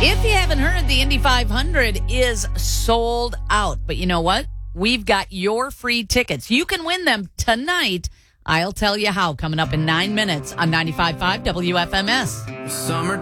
If you haven't heard, the Indy 500 is sold out. But you know what? We've got your free tickets. You can win them tonight. I'll tell you how coming up in 9 minutes on 95.5 WFMS. Summertime.